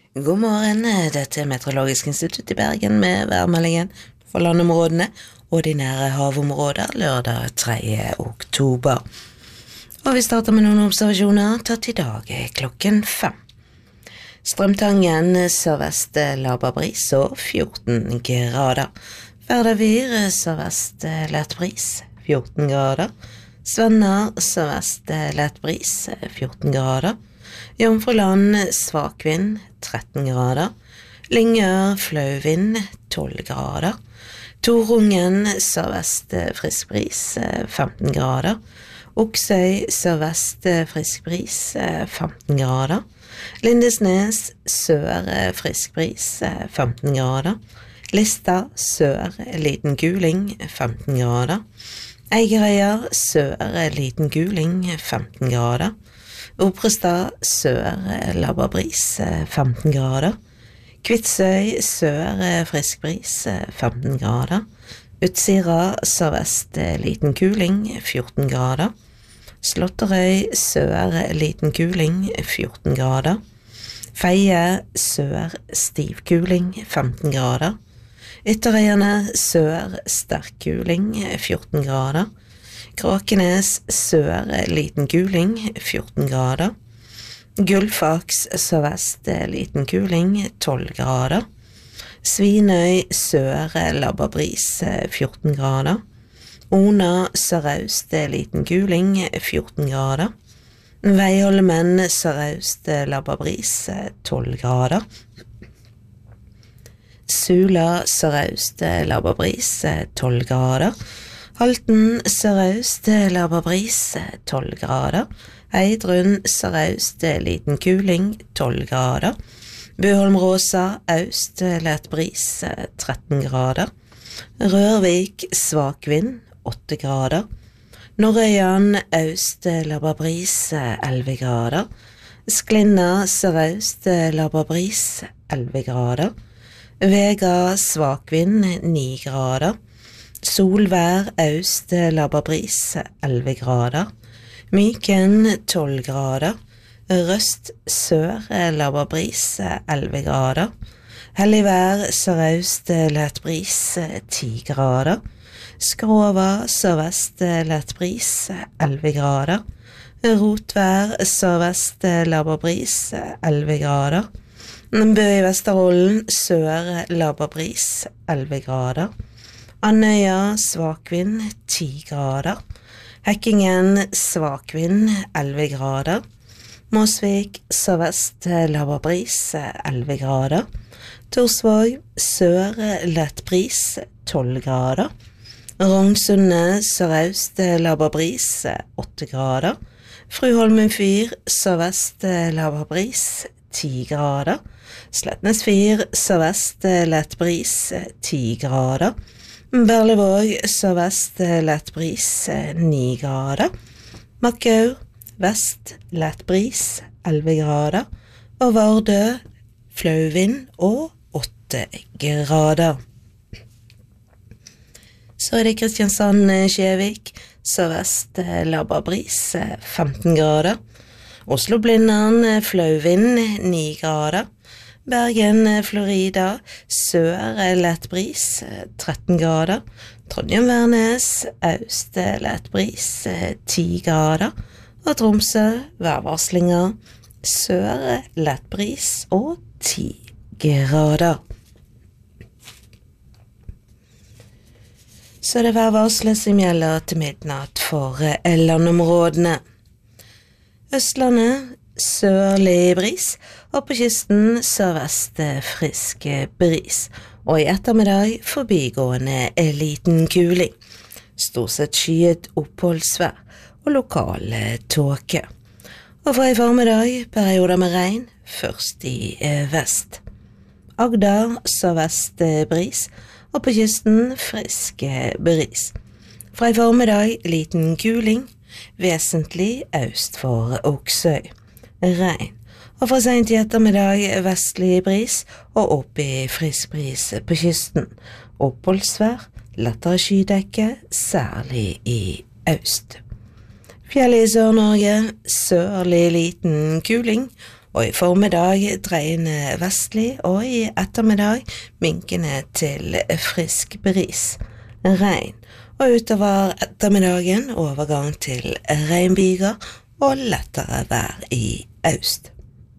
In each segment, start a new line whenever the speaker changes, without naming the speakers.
God morgen, dette Meteorologisk institutt i Bergen med værmeldingen for landområdene og de nære havområder lørdag 3. oktober. Og vi starter med noen observasjoner tatt i dag klokken 5. Strømtangen sørvest laber bris og 14 grader. Verdavir sørvest lett bris 14 grader. Svenner sørvest lett bris 14 grader. Jomfruland svak vind 13 grader. Lyngør flau vind 12 grader. Torungen sørvest frisk bris 15 grader. Oksøy sørvest frisk bris 15 grader. Lindesnes sør frisk bris 15 grader. Lista sør liten kuling 15 grader. Eigerøya sør liten kuling 15 grader. Oprestad sør laber bris 15 grader. Kvitsøy sør frisk bris 15 grader. Utsira sørvest liten kuling 14 grader. Slåtterøy sør liten kuling 14 grader. Feie sør stiv kuling 15 grader. Ytterøyene sør sterk kuling 14 grader. Kråkenes sør liten kuling 14 grader. Gullfaks sørvest liten kuling 12 grader. Svinøy sør laber bris 14 grader. Ona sørøst liten kuling 14 grader. Veiholmen sørøst laber bris 12 grader. Sula sørøst laber bris 12 grader. Halten sørøst laber bris 12 grader. Eidrun sørøst liten kuling 12 grader. Bøholm-Råsa øst lett bris 13 grader. Rørvik svak vind 8 grader. Norrøyan øst laber bris 11 grader. Sklinna sørøst laber bris 11 grader. Vega svak vind 9 grader. Solvær øst laber bris 11 grader. Myken 12 grader. Røst sør laber bris 11 grader. Helligvær sørøst lett bris 10 grader. Skrova sørvest lett bris 11 grader. Rotvær sørvest laber bris 11 grader. Bø i Vesterålen sør laber bris 11 grader. Andøya svak vind 10 grader. Hekkingen svak vind 11 grader. Mosvik sørvest laber bris 11 grader. Torsvåg sør lett bris 12 grader. Rongsundet sørøst laber bris 8 grader. Fruholmen fyr sørvest laber bris 10 grader. Slettnes fyr sørvest lett bris 10 grader. Berlevåg sørvest lett bris 9 grader. Makkau vest lett bris 11 grader. Og Vardø flau vind og 8 grader. Så det Kristiansand-Skjevik sørvest laber bris 15 grader. Oslo-Blindern flau vind 9 grader. Bergen, Florida, sør lett bris 13 grader. Trondheim-Værnes, øst lett bris 10 grader. Og Tromsø, værvarslinger, sør lett bris og 10 grader. Så det værvarslet som gjelder til midnatt for landområdene. Østlandet, sørlig bris, og på kysten sørvest frisk bris, og i ettermiddag forbigående liten kuling. Stort sett skyet oppholdsvær og lokal tåke. Og fra i formiddag perioder med regn, først i vest. Agder sørvest bris, og på kysten frisk bris. Fra i formiddag liten kuling, vesentlig øst for Oksøy. Regn, og fra sent i ettermiddag vestlig bris og opp i frisk bris på kysten. Oppholdsvær, lettere skydekke, særlig i øst. Fjellet i Sør-Norge, sørlig liten kuling, og i formiddag dreiende vestlig, og i ettermiddag minkende til frisk bris. Regn, og utover ettermiddagen overgang til regnbyger og lettere vær i øst.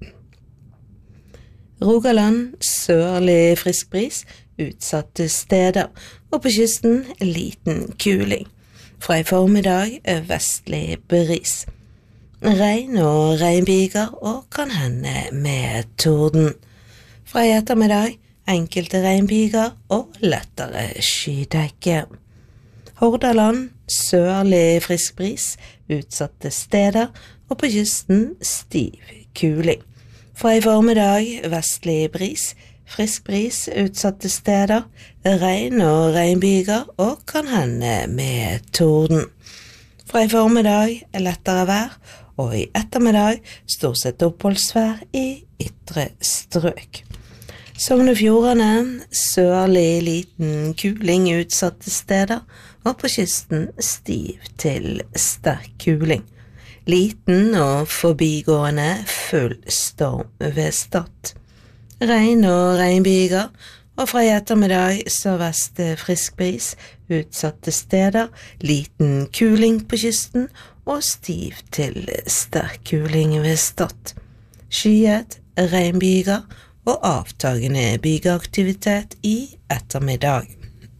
Rogaland, sørlig frisk bris, utsatte steder, og på kysten liten kuling. Fra i formiddag vestlig bris. Regn og regnbyger og kan hende med torden. Fra i ettermiddag enkelte regnbyger og lettere skydekke. Hordaland, sørlig frisk bris, utsatte steder, og på kysten stiv kuling. Fra i formiddag vestlig bris, frisk bris utsatte steder, regn og regnbyger og kan hende med torden. Fra i formiddag lettere vær, og i ettermiddag stort sett oppholdsvær i ytre strøk. Sogn og Fjordane, sørlig liten kuling utsatte steder, og på kysten stiv til sterk kuling. Liten og forbigående full storm ved Stad. Regn og regnbyger, og fra i ettermiddag sørvest frisk bris, utsatte steder, liten kuling på kysten og stiv til sterk kuling ved Stad. Skyet, regnbyger og avtagende bygeaktivitet i ettermiddag.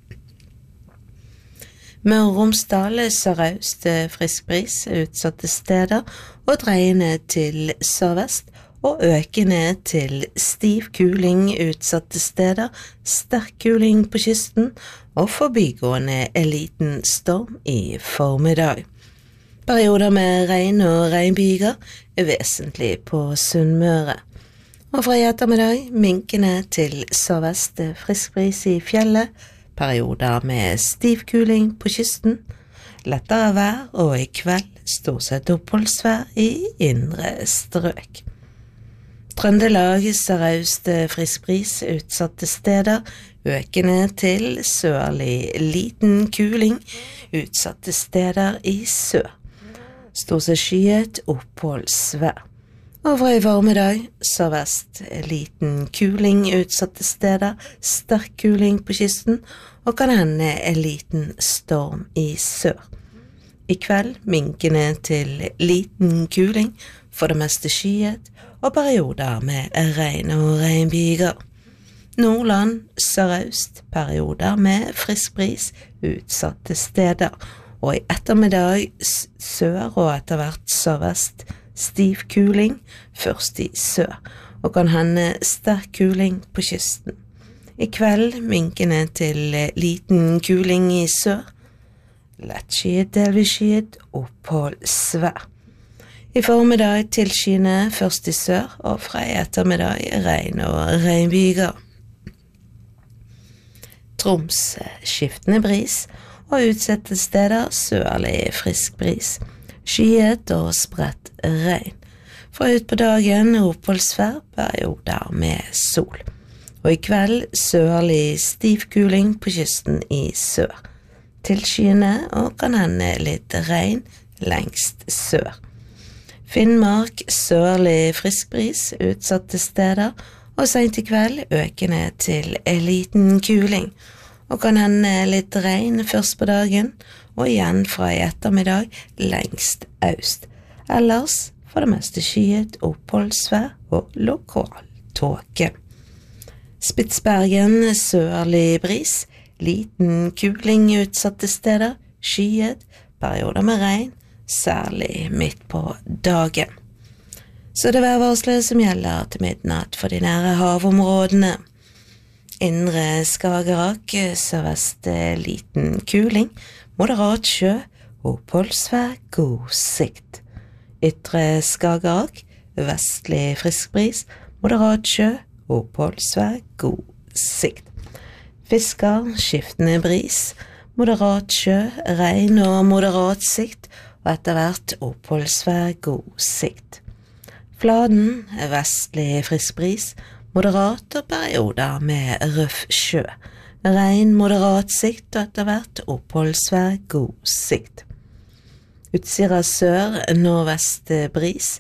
Møre og Romsdal, sørøst frisk bris, utsatte steder og dreiende til sørvest og økende til stiv kuling utsatte steder, sterk kuling på kysten og forbigående liten storm i formiddag. Perioder med regn og regnbyger vesentlig på Sunnmøre. Og fra i ettermiddag minkende til sørvest frisk bris i fjellet, perioder med stiv kuling på kysten, lettere vær og i kveld stort sett oppholdsvær i indre strøk. Trøndelag, sørøst frisk bris, utsatte steder, økende til sørlig liten kuling, utsatte steder i sør. Stort sett skyet oppholdsvær. Og fra i formiddag, sørvest liten kuling utsatte steder, sterk kuling på kysten, og kan hende liten storm i sør. I kveld minkende til liten kuling, for det meste skyet, og perioder med regn og regnbyger. Nordland, sørøst, perioder med frisk bris, utsatte steder, og i ettermiddag sør og etter hvert sørvest, stiv kuling, først i sør, og kan hende sterk kuling på kysten. I kveld minkende til liten kuling i sør, lettskyet, delvis skyet, oppholdsvær. I formiddag tilskyende først i sør, og fra i ettermiddag regn og regnbyger. Troms, skiftende bris, og utsatte steder sørlig frisk bris. Skyet og spredt regn. Fra ut på dagen oppholdsvær, perioder med sol. Og i kveld sørlig stiv kuling på kysten i sør. Tilskyende og kan hende litt regn lengst sør. Finnmark, sørlig frisk bris, utsatte steder, og sent i kveld økende til liten kuling, og kan hende litt regn først på dagen, og igjen fra i ettermiddag lengst øst. Ellers for det meste skyet oppholdsvær og lokal tåke. Spitsbergen, sørlig bris, liten kuling utsatte steder, skyet, perioder med regn, særlig midt på dagen. Så det værvarslet som gjelder til midnatt for de nære havområdene. Indre Skagerrak, sørvest liten kuling, moderat sjø, oppholdsvær, god sikt. Ytre Skagerrak, vestlig frisk bris, moderat sjø, oppholdsvær, god sikt. Fisker, skiftende bris, moderat sjø, regn og moderat sikt, og etter hvert oppholdsvær, god sikt. Fladen, vestlig frisk bris, moderat og perioder med røff sjø. Regn, moderat sikt og etter hvert oppholdsvær, god sikt. Utsira sør, nordvest bris,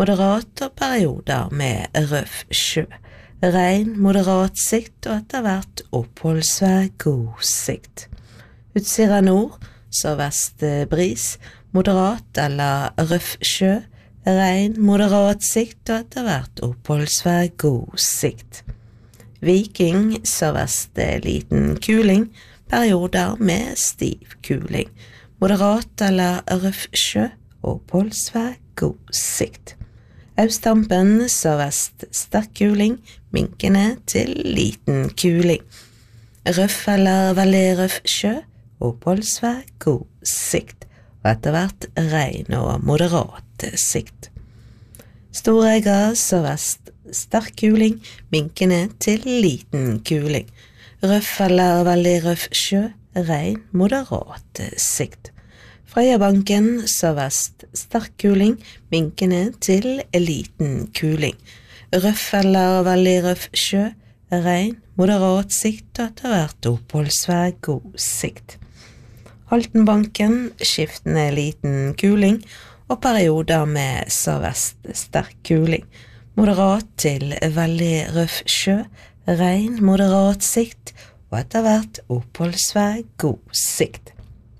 moderat og perioder med røff sjø. Regn, moderat sikt og etter hvert oppholdsvær, god sikt. Utsira nord, sørvest bris, moderat eller røff sjø. Regn, moderat sikt og etter hvert oppholdsvær, god sikt. Viking, sørvest liten kuling, perioder med stiv kuling. Moderat eller røff sjø, oppholdsvær, god sikt. Østampen, sørvest sterk kuling, minkende til liten kuling. Røff eller veldig røff sjø, oppholdsvær, god sikt. Og etter hvert regn og moderat sikt. Storegga, sørvest sterk kuling, minkende til liten kuling. Røff eller veldig røff sjø, regn, moderat sikt. Frøyabanken, sørvest sterk kuling, minkende til liten kuling. Røff eller veldig røff sjø, regn, moderat sikt og etter hvert oppholdsvær, god sikt. Haltenbanken, skiftende liten kuling og perioder med sørvest sterk kuling. Moderat til veldig røff sjø, regn, moderat sikt og etter hvert oppholdsvær, god sikt.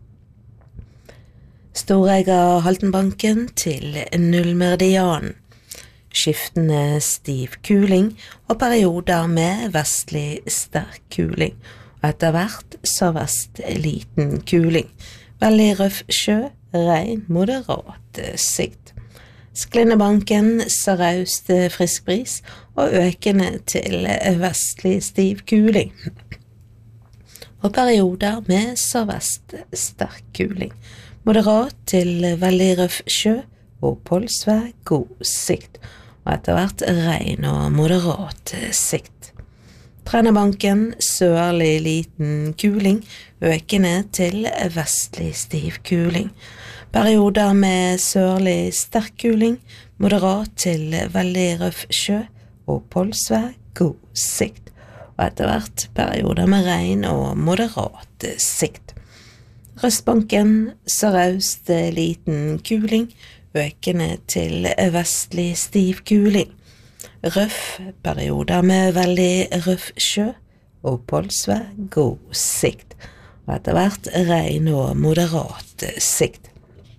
Storegga Haltenbanken til nullmeridianen. Skiftende stiv kuling og perioder med vestlig sterk kuling, og etter hvert sørvest liten kuling. Veldig røff sjø, regn, moderat sikt. Sklinnebanken, sørøst frisk bris og økende til vestlig stiv kuling, og perioder med sørvest sterk kuling. Moderat til veldig røff sjø, oppholdsvær, god sikt, og etter hvert regn og moderat sikt. Trennebanken, sørlig liten kuling, økende til vestlig stiv kuling. Perioder med sørlig sterk kuling, moderat til veldig røff sjø, oppholdsvær, god sikt, og etter hvert perioder med regn og moderat sikt. Røstbanken, sørøst liten kuling, økende til vestlig stiv kuling. Røff, perioder med veldig røff sjø, oppholdsvær, god sikt, og etter hvert regn og moderat sikt.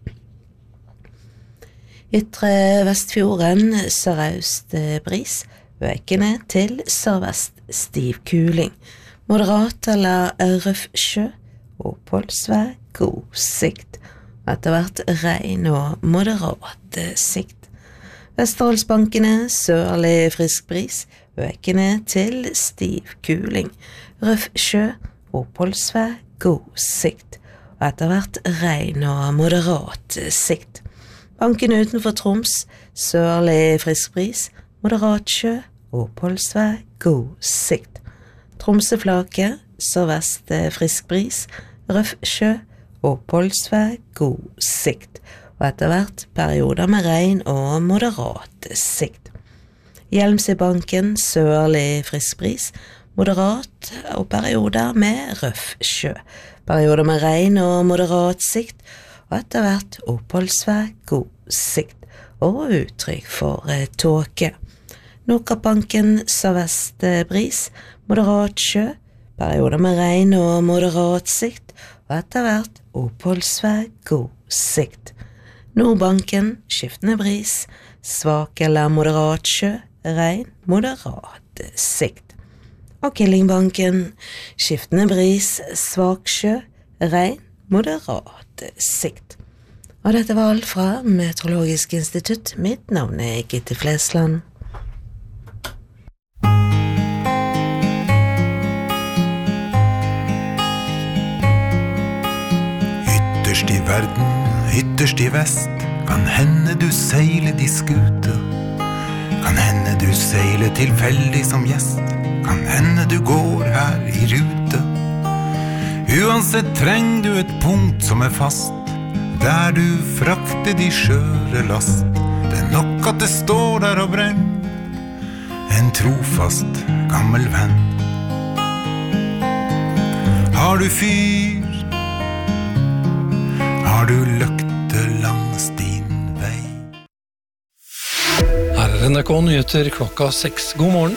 Ytre Vestfjorden, sørøst bris, økende til sørvest stiv kuling. Moderat eller røff sjø, oppholdsvær, god sikt, og etter hvert regn og moderat sikt. Vesterålsbankene, sørlig frisk bris, økende til stiv kuling. Røff sjø, oppholdsvær, god sikt, og etter hvert regn og moderat sikt. Bankene utenfor Troms, sørlig frisk bris, moderat sjø, oppholdsvær, god sikt. Tromsøflake, sørvest frisk bris, røff sjø, oppholdsvær, god sikt, og etter hvert perioder med regn og moderat sikt. Hjelmsøybanken, sørlig frisk bris, moderat og perioder med røff sjø, perioder med regn og moderat sikt, og etter hvert oppholdsvær, god sikt, og uttrykk for tåke. Nordkappbanken, sørvest bris, moderat sjø, perioder med regn og moderat sikt, og etter hvert oppholdsvær, god sikt. Nordbanken, skiftende bris, svak eller moderat sjø, regn, moderat sikt. Og Killingbanken, skiftende bris, svak sjø, regn, moderat sikt. Og dette var alt fra Meteorologisk institutt. Mitt navn Gitte Flesland.
Ytterst i verden, ytterst i vest, kan hende du seiler de skute. Kan hende du seiler tilfeldig som gjest, kan hende du går her i rute. Uansett trenger du et punkt som fast, der du frakter de skjøre last. Det nok at det står der og brenner, en trofast gammel venn. Har du fyr, har du løkte langs din vei.
NRK Nyheter klokka 6. God morgen.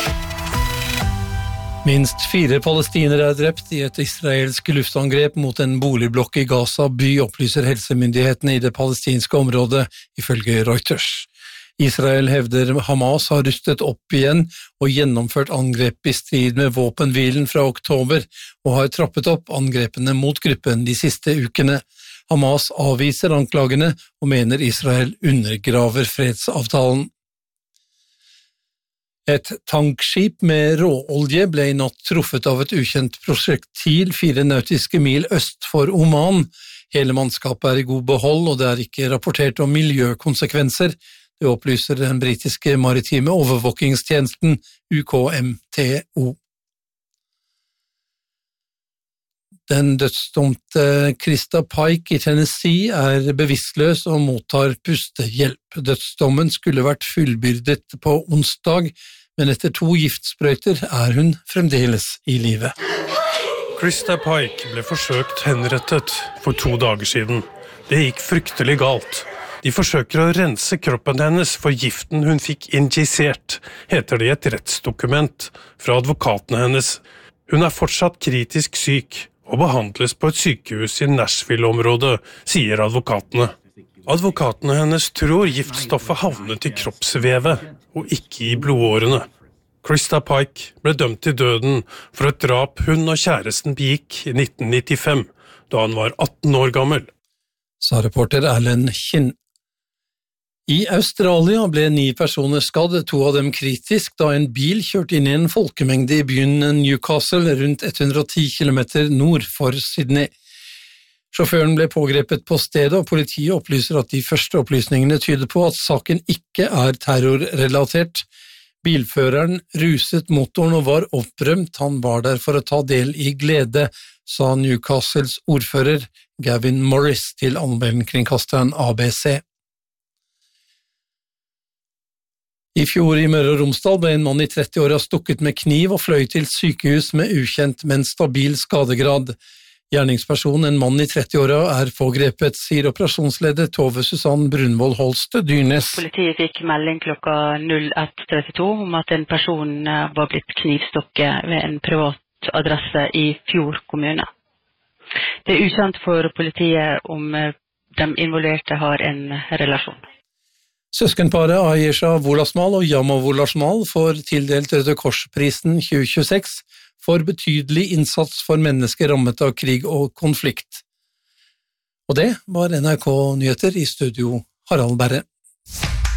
Minst 4 palestinere drept i et israelsk luftangrep mot en boligblokk i Gaza by, opplyser helsemyndighetene i det palestinske området, ifølge Reuters. Israel hevder Hamas har rustet opp igjen og gjennomført angrep i strid med våpenhvilen fra oktober, og har trappet opp angrepene mot gruppen de siste ukene. Hamas avviser anklagene og mener Israel undergraver fredsavtalen. Et tankskip med råolje ble i natt truffet av et ukjent prosjektil 4 nautiske mil øst for Oman. Hele mannskapet er i god behold, og det er ikke rapportert om miljøkonsekvenser. Det opplyser den britiske maritime overvåkingstjenesten UKMTO. Den dødsdomte Krista Pike i Tennessee er bevisstløs og mottar pustehjelp. Dødsdommen skulle vært fullbyrdet på onsdag, men etter 2 giftsprøyter er hun fremdeles i live.
Krista Pike ble forsøkt henrettet for 2 dager siden. Det gikk fryktelig galt. De forsøker å rense kroppen hennes for giften hun fikk injisert, heter det i et rettsdokument fra advokatene hennes. Hun er fortsatt kritisk syk og behandles på et sykehus i Nashville-området, sier advokatene. Advokatene hennes tror giftstoffet havnet i kroppsvevet og ikke i blodårene. Krista Pike ble dømt til døden for et drap hun og kjæresten begikk i 1995, da han var 18 år gammel.
Sa reporter Erlend Kinn. I Australia ble 9 personer skadd, 2 av dem kritisk, da en bil kjørte inn i en folkemengde i byen Newcastle rundt 110 km nord for Sydney. Sjåføren ble pågrepet på stedet, og politiet opplyser at de første opplysningene tyder på at saken ikke er terrorrelatert. Bilføreren ruset motoren og var opprømt, han var der for å ta del i glede, sa Newcastles ordfører Gavin Morris til allmennkringkasteren ABC. I fjor i Møre og Romsdal ble en mann i 30-åra stukket med kniv og fløy til sykehus med ukjent, men stabil skadegrad. Gjerningspersonen, en mann i 30-åra, er pågrepet, sier operasjonsleder Tove Susann Brunvoll Holst Dyrnes.
Politiet fikk melding klokka 01:32 om at en person var blitt knivstukket ved en privat adresse i Fjord kommune. Det er ukjent for politiet om de involverte har en relasjon.
Søskenparet Ayesha Wolasmal og Yama Wolasmal får tildelt Røde Kors-prisen 2026 for betydelig innsats for mennesker rammet av krig og konflikt. Og det var NRK Nyheter, i studio Harald Berre.